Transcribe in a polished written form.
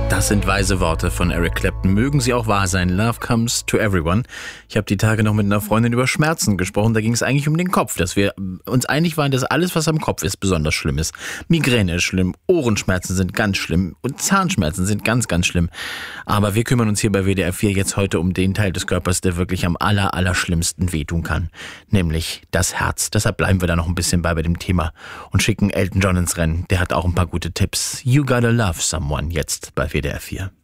Das sind weise Worte von Eric Clapton. Mögen sie auch wahr sein. Love comes to everyone. Ich habe die Tage noch mit einer Freundin über Schmerzen gesprochen. Da ging es eigentlich um den Kopf, dass wir uns einig waren, dass alles, was am Kopf ist, besonders schlimm ist. Migräne ist schlimm, Ohrenschmerzen sind ganz schlimm und Zahnschmerzen sind ganz, ganz schlimm. Aber wir kümmern uns hier bei WDR 4 jetzt heute um den Teil des Körpers, der wirklich am allerschlimmsten wehtun kann. Nämlich das Herz. Deshalb bleiben wir da noch ein bisschen bei dem Thema und schicken Elton John ins Rennen. Der hat auch ein paar gute Tipps. You Gotta Love Someone jetzt bei WDR 4.